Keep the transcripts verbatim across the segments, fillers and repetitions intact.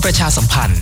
ประชาสัมพันธ์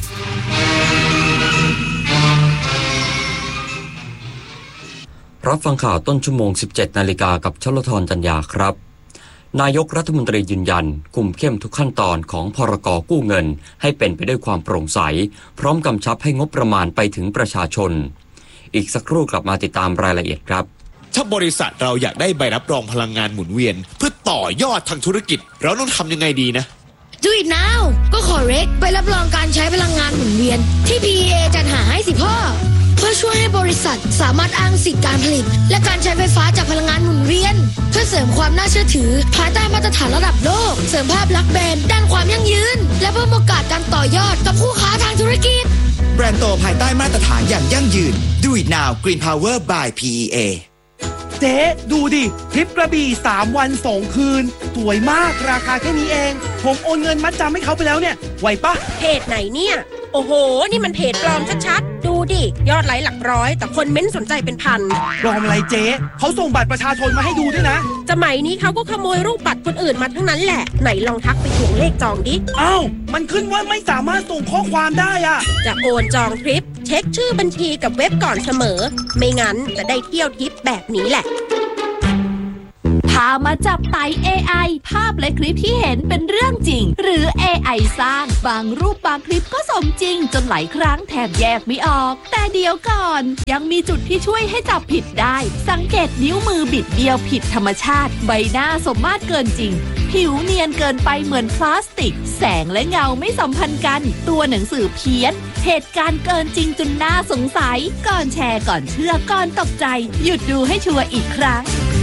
รับฟังข่าวต้นชั่วโมง สิบเจ็ดนาฬิกากับชลธรจัญญาครับนายกรัฐมนตรียืนยันคุมเข้มทุกขั้นตอนของพรก.กู้เงินให้เป็นไปด้วยความโปร่งใสพร้อมกำชับให้งบประมาณไปถึงประชาชนอีกสักครู่กลับมาติดตามรายละเอียดครับถ้าบริษัทเราอยากได้ใบรับรองพลังงานหมุนเวียนเพื่อต่อยอดทางธุรกิจเราต้องทำยังไงดีนะ Do it now ก็ขอเรกใบรับรองการใช้พลังงานหมุนเวียนที่ พี อี เอ จัดหาให้สิพ่อเพื่อช่วยให้บริษัทสามารถอ้างสิทธิการผลิตและการใช้ไฟฟ้าจากพลังงานหมุนเวียนเพื่อเสริมความน่าเชื่อถือภายใต้มาตรฐานระดับโลกเสริมภาพลักษณ์แบรนด์ด้านความยั่งยืนและเพิ่มโอกาสการต่อยอดกับคู่ค้าทางธุรกิจแบรนด์โตภายใต้มาตรฐานอย่างยั่งยืน Do it now Green Power by พี อี เอเจ๊ดูดิทริปกระบี่สามวันสองคืนสวยมากราคาแค่นี้เองผมโอนเงินมัดจำให้เขาไปแล้วเนี่ยไหวปะเพจไหนเนี่ยโอ้โหนี่มันเพจปลอมชัดๆดูดิยอดไลค์หลักร้อยแต่คนเม้นสนใจเป็นพันปลอมอะไรเจ๊เขาส่งบัตรประชาชนมาให้ดูด้วยนะสมัยนี้เขาก็ขโมยรูปบัตรคนอื่นมาทั้งนั้นแหละไหนลองทักไปทวงเลขจองดิอ้าวมันขึ้นว่าไม่สามารถส่งข้อความได้อะจะโอนจองทริปเช็คชื่อบัญชีกับเว็บก่อนเสมอไม่งั้นจะได้เที่ยวทริปแบบนี้แหละพามาจับไต่ เอ ไอ ภาพและคลิปที่เห็นเป็นเรื่องจริงหรือ เอ ไอ สร้างบางรูปบางคลิปก็สมจริงจนหลายครั้งแทบแยกไม่ออกแต่เดี๋ยวก่อนยังมีจุดที่ช่วยให้จับผิดได้สังเกตนิ้วมือบิดเบี้ยวผิดธรรมชาติใบหน้าสมมาตรเกินจริงผิวเนียนเกินไปเหมือนพลาสติกแสงและเงาไม่สัมพันธ์กันตัวหนังสือเพี้ยนเหตุการณ์เกินจริงจนน่าสงสัยก่อนแชร์ก่อนเชื่อก่อนตกใจหยุดดูให้ชัวร์อีกครั้ง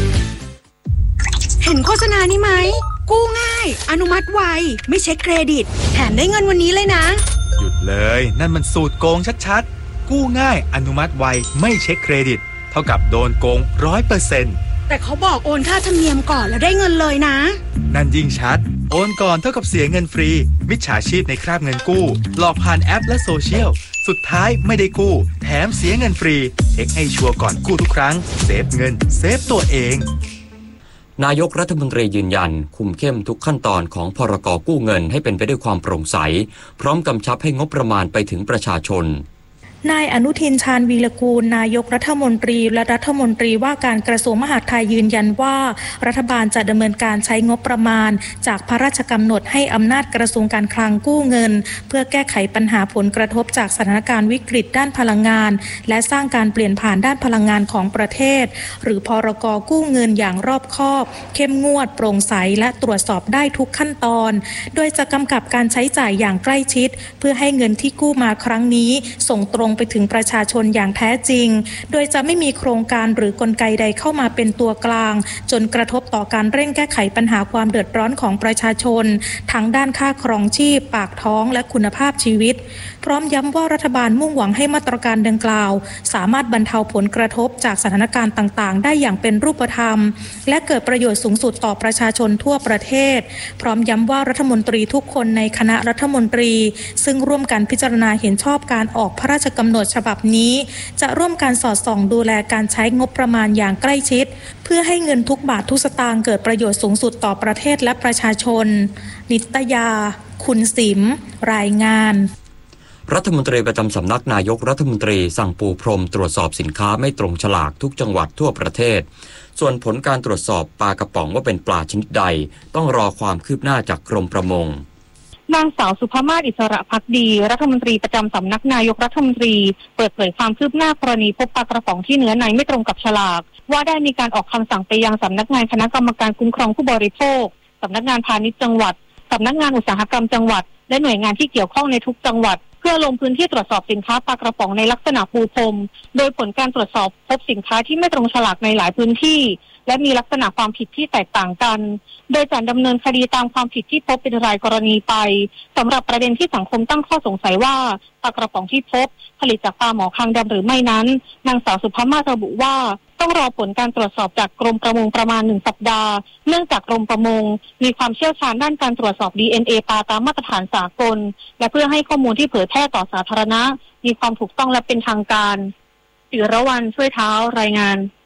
เห็นโฆษณานี้ไหมกู้ง่ายอนุมัติไวไม่เช็คเครดิตแถมได้เงินวันนี้เลยนะหยุดเลยนั่นมันสูตรโกงชัดๆกู้ง่ายอนุมัติไวไม่เช็คเครดิตเท่ากับโดนโกง ร้อยเปอร์เซ็นต์แต่เขาบอกโอนค่าธรรมเนียมก่อนแล้วได้เงินเลยนะนั่นยิ่งชัดโอนก่อนเท่ากับเสียเงินฟรีมิจฉาชีพในคราบเงินกู้หลอกผ่านแอปและโซเชียลสุดท้ายไม่ได้กู้แถมเสียเงินฟรีเช็คให้ชัวร์ก่อนกู้ทุกครั้งเซฟเงินเซฟตัวเองนายกรัฐมนตรียืนยันคุมเข้มทุกขั้นตอนของพรก.กู้เงินให้เป็นไปด้วยความโปร่งใสพร้อมกำชับให้งบประมาณไปถึงประชาชนนายอนุทินชาญวีรกูลนายกรัฐมนตรีและรัฐมนตรีว่าการกระทรวงมหาดไทยยืนยันว่ารัฐบาลจะดำเนินการใช้งบประมาณจากพระราชกำหนดให้อำนาจกระทรวงการคลังกู้เงินเพื่อแก้ไขปัญหาผลกระทบจากสถานการณ์วิกฤตด้านพลังงานและสร้างการเปลี่ยนผ่านด้านพลังงานของประเทศหรือพรก.กู้เงินอย่างรอบคอบเข้มงวดโปร่งใสและตรวจสอบได้ทุกขั้นตอนโดยจะกำกับการใช้จ่ายอย่างใกล้ชิดเพื่อให้เงินที่กู้มาครั้งนี้ส่งตรงไปถึงประชาชนอย่างแท้จริงโดยจะไม่มีโครงการหรือกลไกใดเข้ามาเป็นตัวกลางจนกระทบต่อการเร่งแก้ไขปัญหาความเดือดร้อนของประชาชนทั้งด้านค่าครองชีพปากท้องและคุณภาพชีวิตพร้อมย้ำว่ารัฐบาลมุ่งหวังให้มาตรการดังกล่าวสามารถบรรเทาผลกระทบจากสถานการณ์ต่างๆได้อย่างเป็นรูปธรรมและเกิดประโยชน์สูงสุดต่อประชาชนทั่วประเทศพร้อมย้ำว่ารัฐมนตรีทุกคนในคณะรัฐมนตรีซึ่งร่วมกันพิจารณาเห็นชอบการออกพระราชกำหนดฉบับนี้จะร่วมกันสอดส่องดูแลการใช้งบประมาณอย่างใกล้ชิดเพื่อให้เงินทุกบาททุกสตางค์เกิดประโยชน์สูงสุดต่อประเทศและประชาชนนิตยาคุณสิมรายงานรัฐมนตรีประจำสำนักนายกรัฐมนตรีสั่งปูพรมตรวจสอบสินค้าไม่ตรงฉลากทุกจังหวัดทั่วประเทศส่วนผลการตรวจสอบปลากระป๋องว่าเป็นปลาชนิดใดต้องรอความคืบหน้าจากกรมประมงนางสาวสุภมาศอิสระภักดีรัฐมนตรีประจำสำนักนายกรัฐมนตรีเปิดเผยความคืบหน้ากรณีพบปลากระป๋องที่เนื้อในไม่ตรงกับฉลากว่าได้มีการออกคำสั่งไปยังสำนักงานคณะกรรมการคุ้มครองผู้บริโภคสำนักงานพาณิชย์จังหวัดสำนักงานอุตสาหกรรมจังหวัดและหน่วยงานที่เกี่ยวข้องในทุกจังหวัดเพื่อลงพื้นที่ตรวจสอบสินค้าปลากระป๋องในลักษณะปูพรมโดยผลการตรวจสอบพบสินค้าที่ไม่ตรงฉลากในหลายพื้นที่และมีลักษณะความผิดที่แตกต่างกันโดยจะดำเนินคดีตามความผิดที่พบเป็นรายกรณีไปสำหรับประเด็นที่สังคมตั้งข้อสงสัยว่าปลากระป๋องที่พบผลิตจากปลาหมอคางดำหรือไม่นั้นนางสาวสุภมาศระบุว่าต้องรอผลการตรวจสอบจากกรมประมงประมาณหนึ่งสัปดาห์เนื่องจากกรมประมงมีความเชี่ยวชาญด้านการตรวจสอบ ดี เอ็น เอ ปลาตามมาตรฐานสากลและเพื่อให้ข้อมูลที่เผยแพร่ต่อสาธารณะมีความถูกต้องและเป็นทางการศิรวรรณช่วยเท้ารายงาน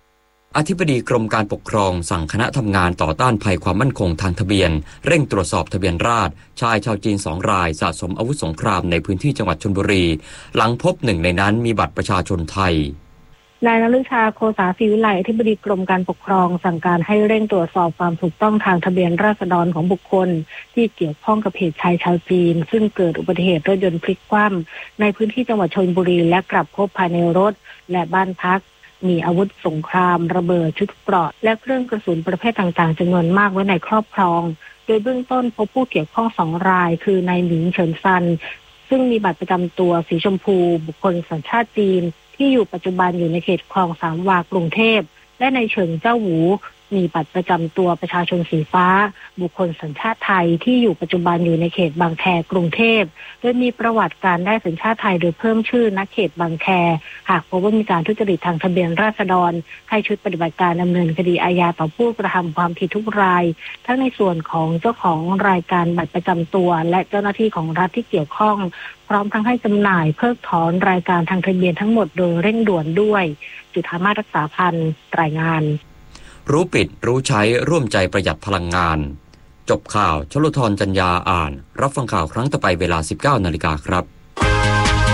อธิบดีกรมการปกครองสั่งคณะทำงานต่อต้านภัยความมั่นคงทางทะเบียนเร่งตรวจสอบทะเบียนราษฎร์ชายชาวจีนสองรายสะสมอาวุธสงครามในพื้นที่จังหวัดชลบุรีหลังพบหนึ่งในนั้นมีบัตรประชาชนไทยนายนฤชาโคสาศรีวิไลอธิบดีกรมการปกครองสั่งการให้เร่งตรวจสอบความถูกต้องทางทะเบียนราษฎรของบุคคลที่เกี่ยวข้องกับเหตุชายชาวจีนซึ่งเกิดอุบัติเหตุรถยนต์พลิกคว่ำในพื้นที่จังหวัดชลบุรีและกลับพบภายในรถและบ้านพักมีอาวุธสงครามระเบิดชุดเกราะและเครื่องกระสุนประเภทต่างๆจำนวนมากไว้ในครอบครองโดยเบื้องต้นพบผู้เกี่ยวข้องสองรายคือนายหมิงเฉินซันซึ่งมีบัตรประจำตัวสีชมพูบุคคลสัญชาติจีนที่อยู่ปัจจุบันอยู่ในเขตคลองสามวากรุงเทพและในเฉิงเจ้าหวูมีบัตรประจำตัวประชาชนสีฟ้าบุคคลสัญชาติไทยที่อยู่ปัจจุบันอยู่ในเขตบางแคกรุงเทพโดยมีประวัติการได้สัญชาติไทยโดยเพิ่มชื่อณเขตบางแคหากพบว่ามีการทุจริตทางทะเบียนราษฎรให้ชุดปฏิบัติการดำเนินคดีอาญาต่อผู้กระทำความผิดทุกรายทั้งในส่วนของเจ้าของรายการบัตรประจำตัวและเจ้าหน้าที่ของรัฐที่เกี่ยวข้องพร้อมทั้งให้จำหน่ายเพิกถอนรายการทางทะเบียนทั้งหมดโดยเร่งด่วนด้วยจุฑามาสรักษาพันธ์รายงานรู้ปิดรู้ใช้ร่วมใจประหยัดพลังงานจบข่าวชลธรจัญญาอ่านรับฟังข่าวครั้งต่อไปเวลา สิบเก้านาฬิกาครับ